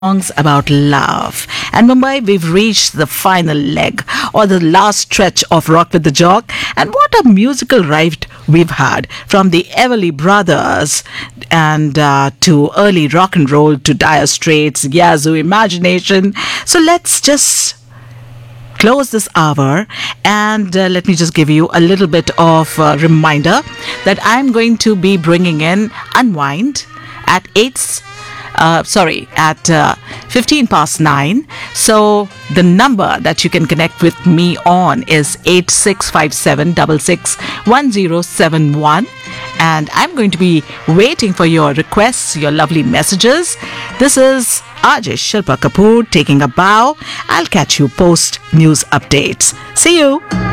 songs about love. And Mumbai, we've reached the final leg or the last stretch of Rock with the Jock. And what a musical ride we've had from the Everly Brothers and to early rock and roll to Dire Straits, Yazoo, Imagination. So let's just close this hour and let me just give you a little bit of a reminder that I'm going to be bringing in Unwind at 15 past 9. So the number that you can connect with me on is 8657661071. And I'm going to be waiting for your requests, your lovely messages. This is RJ Shilpa Kapoor taking a bow. I'll catch you post news updates. See you.